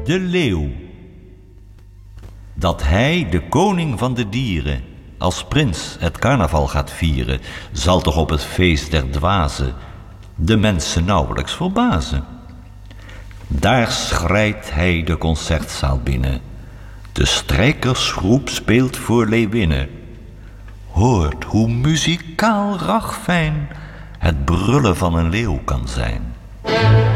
De leeuw. Dat hij, de koning van de dieren, als prins het carnaval gaat vieren, zal toch op het feest der dwazen de mensen nauwelijks verbazen. Daar schrijdt hij de concertzaal binnen. De strijkersgroep speelt voor leeuwinnen. Hoort hoe muzikaal ragfijn het brullen van een leeuw kan zijn.